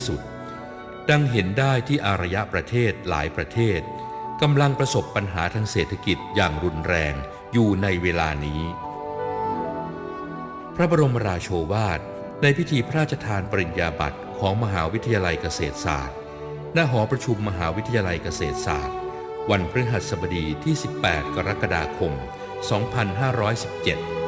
สุดดังเห็นได้ที่อารยประเทศหลายประเทศกำลังประสบปัญหาทางเศรษฐกิจอย่างรุนแรงอยู่ในเวลานี้พระบรมราโชวาทในพิธีพระราชทานปริญญาบัตรของมหาวิทยาลัยเกษตรศาสตร์ณหอประชุมมหาวิทยาลัยเกษตรศาสตร์วันพฤหัสบดีที่ 18 กรกฎาคม 2517